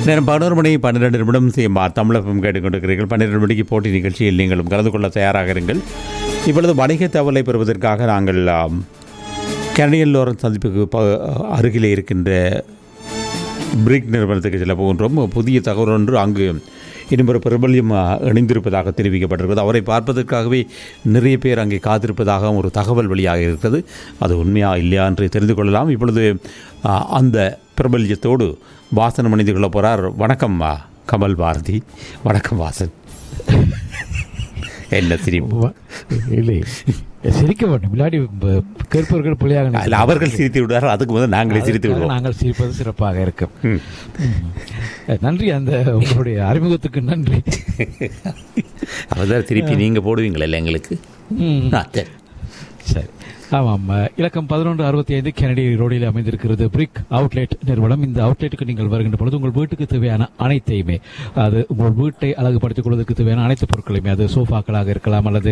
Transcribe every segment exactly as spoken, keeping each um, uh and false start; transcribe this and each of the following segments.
நேரம் பதினோரு மணி பன்னிரெண்டு நிமிடம் செய்யுமார் தமிழகம் கேட்டுக்கொண்டிருக்கிறீர்கள். பன்னிரெண்டு மணிக்கு போட்டி நிகழ்ச்சியில் நீங்களும் கலந்து கொள்ள தயாராக இருங்கள். இப்பொழுது வணிக தகவலை பெறுவதற்காக நாங்கள் கனடியன் லாரன்ஸ் சந்திப்புக்கு அருகிலே இருக்கின்ற பிரிக் நிறுவனத்துக்கு செல்ல போகின்றோம். புதிய தகவல் ஒன்று அங்கு இன்னும் ஒரு பிரபல்யம் இணைந்திருப்பதாக தெரிவிக்கப்பட்டிருக்கிறது. அவரை பார்ப்பதற்காகவே நிறைய பேர் அங்கே காத்திருப்பதாக ஒரு தகவல் வெளியாக இருக்கிறது. அது உண்மையா இல்லையா என்று தெரிந்து கொள்ளலாம். இப்பொழுது அந்த பிரபல்யத்தோடு வாசன் மணிந்து கொள்ள போகிறார். வணக்கம் கமல் பாரதி. வணக்கம் வாசன். என்ன சிரிப்பு இல்லை, சிரிக்க வேண்டும். விளையாடி கேட்பவர்கள் பிள்ளையாக அவர்கள் சிரித்து விடுவார்கள். அதுக்கு முதல் நாங்களே சிரித்து விடுவோம். நாங்கள் சிரிப்பது சிறப்பாக இருக்கும். நன்றி, அந்த உங்களுடைய அறிமுகத்துக்கு நன்றி. அவர்தான் திருப்பி நீங்கள் போடுவீங்களா எங்களுக்கு? சரி, ஆமாம். இலக்கம் பதினொன்று அறுபத்தி ஐந்து கெனடி ரோடில் அமைந்திருக்கிறது பிரிக் அவுட்லெட் நிறுவனம். இந்த அவுட்லெட்டுக்கு நீங்கள் வருகின்ற பொழுது உங்கள் வீட்டுக்கு தேவையான அனைத்தையுமே, அது உங்கள் வீட்டை அழகுபடுத்திக் கொள்வதற்கு தேவையான அனைத்து பொருட்களையுமே, அது சோஃபாக்களாக இருக்கலாம், அல்லது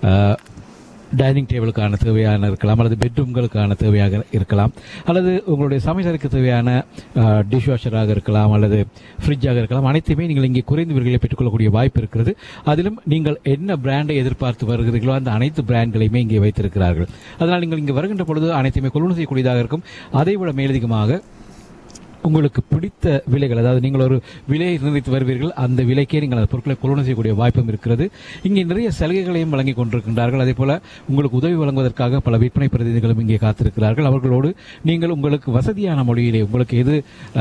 டைனிங் டேபிளுக்கான தேவையான இருக்கலாம், அல்லது பெட்ரூம்களுக்கான தேவையாக இருக்கலாம், அல்லது உங்களுடைய சமையலுக்கு தேவையான டிஷ் வாஷராக இருக்கலாம், அல்லது ஃப்ரிட்ஜாக இருக்கலாம். அனைத்துமே நீங்கள் இங்கே குறைந்த விலைகளை பெற்றுக்கொள்ளக்கூடிய வாய்ப்பு இருக்கிறது. அதிலும் நீங்கள் என்ன பிராண்டை எதிர்பார்த்து வருகிறீர்களோ அந்த அனைத்து பிராண்ட்களையுமே இங்கே வைத்திருக்கிறார்கள். அதனால் நீங்கள் இங்கே வருகின்ற பொழுது அனைத்தையுமே கொள்வனவு செய்யக்கூடியதாக இருக்கும். அதைவிட மேலதிகமாக உங்களுக்கு பிடித்த விலைகள், அதாவது நீங்கள் ஒரு விலையை நிர்ணயித்து வருவீர்கள், அந்த விலைக்கே நீங்கள் அந்த பொருட்களை கொள்வனவு செய்யக்கூடிய வாய்ப்பும் இருக்கிறது. இங்கே நிறைய சலுகைகளையும் வழங்கிக் கொண்டிருக்கின்றார்கள். அதே போல உங்களுக்கு உதவி வழங்குவதற்காக பல விற்பனை பிரதிநிதிகளும் இங்கே காத்திருக்கிறார்கள். அவர்களோடு நீங்கள் உங்களுக்கு வசதியான மொழியிலே, உங்களுக்கு எது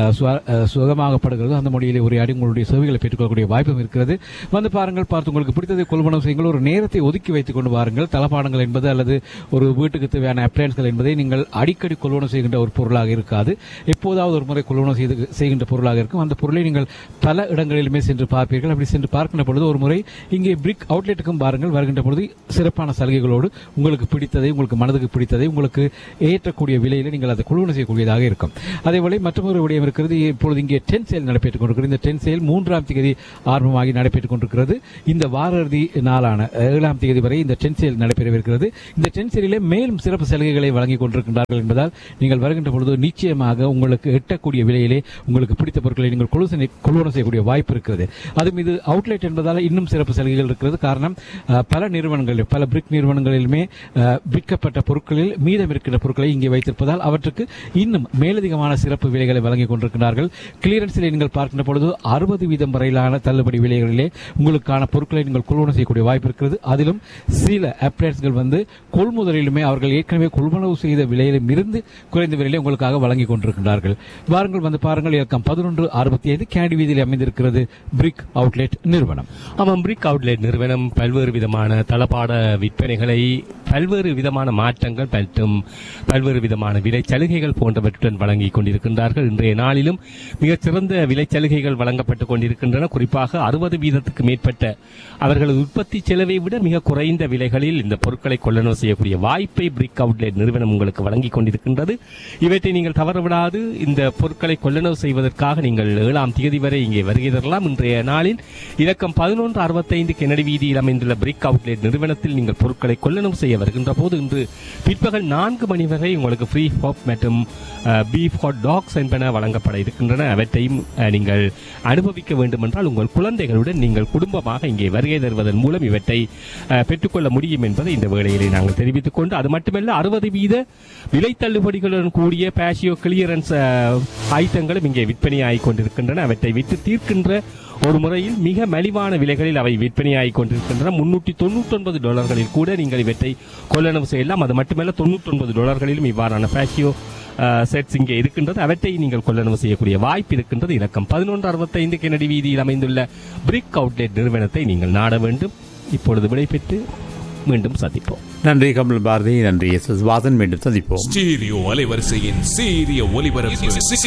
சுகமாகப்படுகிறதோ அந்த மொழியிலே உரையாடி உங்களுடைய சேவைகளை பெற்றுக்கொள்ளக்கூடிய வாய்ப்பும் இருக்கிறது. வந்து பாருங்கள், பார்த்து உங்களுக்கு பிடித்ததை கொள்வனவு செய்யுங்கள். ஒரு நேரத்தை ஒதுக்கி வைத்துக் கொண்டு வாருங்கள். தளபாடங்கள் என்பது அல்லது ஒரு வீட்டுக்கு தேவையான அப்ளையன்ஸ்கள் என்பதை நீங்கள் அடிக்கடி கொள்வனவு செய்கின்ற ஒரு பொருளாக இருக்காது. எப்போதாவது ஒரு முறை கொள்வனவு செய்து செய்கின்ற பொருளாக இருக்கும். அந்த பொருளை நீங்கள் பல இடங்களிலுமே சென்று பார்ப்பீர்கள். அப்படி சென்று பார்க்கின்ற பொழுது ஒரு முறை இங்கே பிரிக் அவுட்லெட்டுக்கும் பாருங்கள். வருகின்ற பொழுது சிறப்பான சலுகைகளோடு உங்களுக்கு பிடித்ததை, உங்களுக்கு மனதுக்கு பிடித்ததை, உங்களுக்கு ஏற்றக்கூடிய விலையில் நீங்கள் அதை கொள்வனவு செய்யக்கூடியதாக இருக்கும். அதேபோல மற்றொரு விடயம் இருக்கிறது. இப்பொழுது இங்கே டென் சேல் நடைபெற்றுக் கொண்டிருக்கிறது. இந்த டென் சேல் மூன்றாம் தேதி ஆரம்பமாகி நடைபெற்றுக் கொண்டிருக்கிறது. இந்த வார இறுதி நாளான ஏழாம் தேதி வரை இந்த டென் சேல் நடைபெறவிருக்கிறது. இந்த டென் சேலிலே மேலும் சிறப்பு சலுகைகளை வழங்கிக் கொண்டிருக்கின்றார்கள் என்பதால் நீங்கள் வருகின்ற பொழுது நிச்சயமாக உங்களுக்கு எட்டக்கூடிய விலையிலே உங்களுக்கு பிடித்த பொருட்களை நீங்கள் கொள்வனவு செய்யக்கூடிய வாய்ப்பு இருக்கிறது. அதுவும் இது அவுட்லெட் என்பதால் இன்னும் சிறப்பு சலுகைகள் இருக்கிறது. காரணம், பல நிறுவனங்களில், பல பிரிக் நிறுவனங்களிலுமே விற்கப்பட்ட பொருட்களில் மீதம் இருக்கின்ற பொருட்களை இங்கே வைத்திருப்பதால் அவற்றுக்கு இன்னும் மேலதிகமான சிறப்பு விலைகளை வழங்கிக் கொண்டிருக்கிறார்கள். கிளியரன்ஸில் நீங்கள் பார்க்கின்ற பொழுது அறுபது வீதம் வரையிலான தள்ளுபடி விலைகளிலே உங்களுக்கான பொருட்களை நீங்கள் கொள்வனவு செய்யக்கூடிய வாய்ப்பு இருக்கிறது. அதிலும் சில அப்ளையன்ஸ்கள் வந்து கொள்முதலிலுமே அவர்கள் ஏற்கனவே கொள்வனவு செய்த விலையிலும் இருந்து குறைந்த விலையிலே உங்களுக்காக வழங்கிக் கொண்டிருக்கிறார்கள். வாருங்கள், வந்து பாருங்கள். இலக்கம் பதினொன்று அறுபத்தி ஐந்து கேண்டி வீதியில் அமைந்திருக்கிறது பிரிக் அவுட்லெட் நிறுவனம். ஆமாம், பிரிக் அவுட்லெட் நிறுவனம் பல்வேறு விதமான தளபாட விற்பனைகளை, பல்வேறு விதமான மாற்றங்கள் மற்றும் பல்வேறு விதமான விலை சலுகைகள் போன்றவற்றுடன் வழங்கிக் கொண்டிருக்கின்றார்கள். இன்றைய நாளிலும் மிகச்சிறந்த விலை சலுகைகள் வழங்கப்பட்டுக் கொண்டிருக்கின்றன. குறிப்பாக அறுபது வீதத்துக்கு மேற்பட்ட அவர்களது உற்பத்தி செலவை விட மிக குறைந்த விலைகளில் இந்த பொருட்களை கொள்ளனவு செய்யக்கூடிய வாய்ப்பை பிரிக் அவுட்லெட் நிறுவனம் உங்களுக்கு வழங்கிக் கொண்டிருக்கின்றது. இவற்றை நீங்கள் தவறவிடாது இந்த பொருட்களை கொள்ளனவு செய்வதற்காக நீங்கள் ஏழாம் தேதி வரை இங்கே வருகை தரலாம். இன்றைய நாளில் இலக்கம் பதினொன்று அறுபத்தைந்து கெனடி வீதியில் அமைந்துள்ள பிரிக் அவுட்லெட் நிறுவனத்தில் நீங்கள் பொருட்களை கொள்ளனவு செய்ய வருகின்ற போது இன்று பிற்பகல் நான்கு மணி வரை உங்களுக்கு ஃப்ரீ ஹாப் மற்றும் பீஃப் ஹாட் டாக்ஸ் என்பன வழங்கப்பட இருக்கின்றன. அவற்றையும் நீங்கள் அனுபவிக்க வேண்டும் என்றால் உங்கள் குழந்தைகளுடன் நீங்கள் குடும்பமாக இங்கே வருகை தருவதன் மூலம் இவற்றை பெற்றுக்கொள்ள முடியும் என்பதை இந்த வேளையிலே நாங்கள் தெரிவித்துக் கொண்டு, அது மட்டுமல்ல அறுபது வீத விலை தள்ளுபடிகளுடன் கூடிய பேஷியோ கிளியரன்ஸ் ஆயுதங்களும் இங்கே விற்பனையாகிக் கொண்டிருக்கின்றன. அவற்றை விற்று தீர்க்கின்ற ஒரு முறையில் மிக மலிவான விலைகளில் அவை விற்பனையாகிக் கொண்டிருக்கின்றன. முன்னூற்றி தொண்ணூற்றி ஒன்பது டாலர்களில் கூட நீங்கள் இவற்றை கொள்ளனவு செய்யலாம். அது மட்டுமல்ல தொண்ணூற்றி ஒன்பது டாலர்களிலும் இவ்வாறான பேஷியோ செட்ஸ் இங்கே இருக்கின்றது. அவற்றை நீங்கள் கொள்ளனவு செய்யக்கூடிய வாய்ப்பு இருக்கின்றது. இலக்கம் பதினொன்று அறுபத்தைந்து கெனடி வீதியில் அமைந்துள்ள பிரிக் அவுட்லெட் நிறுவனத்தை நீங்கள் நாட வேண்டும். இப்பொழுது விடைபெற்று மீண்டும் சந்திப்போம். நன்றி கமல் பாரதி. நன்றி எஸ் எஸ் வாசன். மீண்டும் சந்திப்போம். ஸ்டீரியோ அலைவரிசையின் சீரிய ஒலிபரப்பு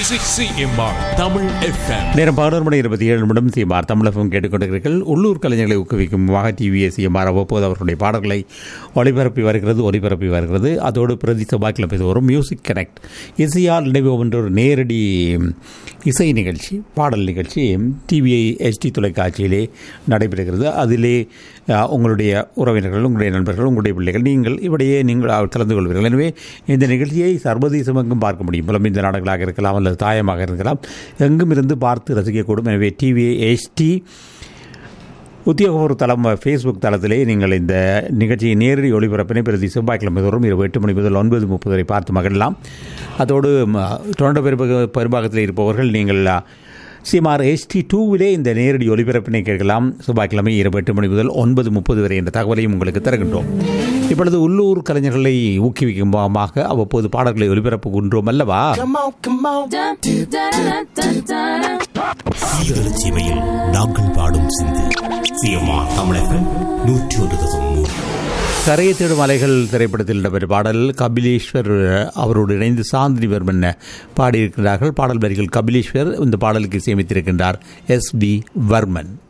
தமிழ் எஃப்எம். நேரம் பதினோரு மணி இருபத்தி ஏழு நிமிடம். சிஎம்ஆர் தமிழ் எஃப்எம் கேட்டுக்கொண்டிருக்கிறீர்கள். உள்ளூர் கலைஞர்களை ஊக்குவிக்கும் வாக டிவிஏ சிஎம்ஆர் அவ்வப்போது அவர்களுடைய பாடல்களை ஒளிபரப்பி வருகிறது ஒளிபரப்பி வருகிறது அதோடு பிரதி செவ்வாய்க்கிழமை வரும் மியூசிக் கனெக்ட் இசையால் நினைவோம் என்ற ஒரு நேரடி இசை நிகழ்ச்சி, பாடல் நிகழ்ச்சி டிவிஐ எச்டி தொலைக்காட்சியிலே நடைபெறுகிறது. அதிலே உங்களுடைய உறவினர்கள், உங்களுடைய நண்பர்கள், உங்களுடைய பிள்ளைகள் கொண்டிருக்கிறீர்கள் நீங்கள் இப்படியே நீங்கள் கலந்து கொள்வீர்கள். எனவே இந்த நிகழ்ச்சியை சர்வதேசம் எங்கும் பார்க்க முடியும். புலமிந்த நாடுகளாக இருக்கலாம் அல்லது தாயமாக இருக்கலாம், எங்கும் இருந்து பார்த்து ரசிக்கக்கூடும். எனவே டிவி எஸ்டி உத்தியோகபூர்வ தளம் ஃபேஸ்புக் தளத்திலே நீங்கள் இந்த நிகழ்ச்சியை நேரடி ஒளிபரப்பினை பிரதி செவ்வாய்க்கிழமை தோறும் இரவு எட்டு மணி முதல் ஒன்பது முப்பது வரை பார்த்து மகிழலாம். அதோடு டொரண்டோ பெரும்பக பெரும்பாகத்தில் இருப்பவர்கள் நீங்கள் சிஎம்ஆர் எஸ்டி டூவிலே இந்த நேரடி ஒலிபரப்பினை கேட்கலாம். செவ்வாய்க்கிழமை இரவு எட்டு மணி முதல் ஒன்பது முப்பது வரை என்ற தகவலையும் உங்களுக்கு தருகின்றோம். இப்பொழுது உள்ளூர் கலைஞர்களை ஊக்குவிக்கும் விதமாக அவ்வப்போது பாடல்களை ஒலிபரப்புகின்றோம் அல்லவா? சீமையில் நாங்கள் பாடும் சிந்து சிஎம்ஆர் தமிழகம் நூற்றி ஒன்று தசம் மூன்று. கரையை தேடும் அலைகள் திரைப்படத்தில் இடம்பெற்ற பாடல் கபிலேஸ்வர் அவரோடு இணைந்து சாந்தினி வர்மன் பாடியிருக்கிறார்கள். பாடல் வரிகள் கபிலேஸ்வர், இந்த பாடலுக்கு இசையமைத்திருக்கின்றார் எஸ் பி வர்மன்.